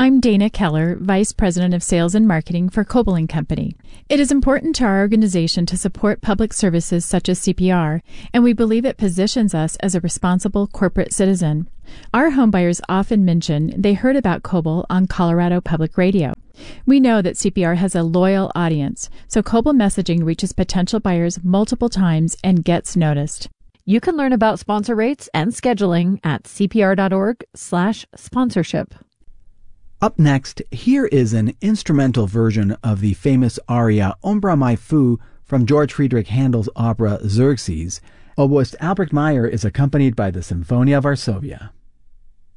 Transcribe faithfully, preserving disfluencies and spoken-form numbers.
I'm Dana Keller, Vice President of Sales and Marketing for Coble and Company. It is important to our organization to support public services such as C P R, and we believe it positions us as a responsible corporate citizen. Our homebuyers often mention they heard about Coble on Colorado Public Radio. We know that C P R has a loyal audience, so Coble messaging reaches potential buyers multiple times and gets noticed. You can learn about sponsor rates and scheduling at cpr.org slash sponsorship. Up next, here is an instrumental version of the famous aria Ombra mai fu from George Friedrich Handel's opera Xerxes. Oboist Albrecht Meyer is accompanied by the Symphonia Varsovia.